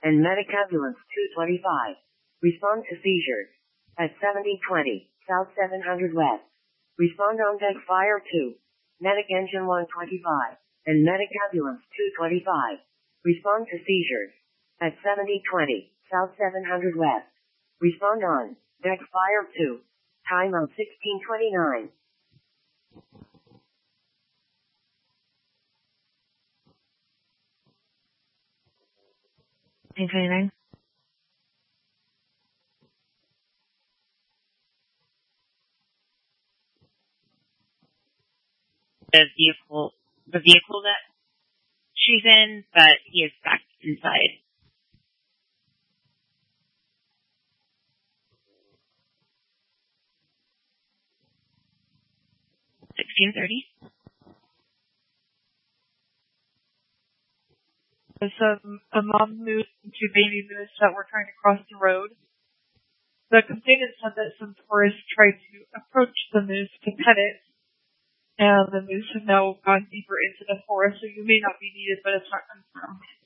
and medic ambulance 225. Respond to seizures at 7020 South 700 West. Respond on deck fire 2. Medic engine 125 and medic ambulance 225. Respond to seizures at 7020 South 700 West. Respond on deck fire 2. Time of 1629. 1629. The vehicle that she's in, but he is back inside. 1630. A mom moose and 2 baby moose that were trying to cross the road. The complainant said that some tourists tried to approach the moose to pet it, and the moose have now gone deeper into the forest, so you may not be needed, but it's not confirmed.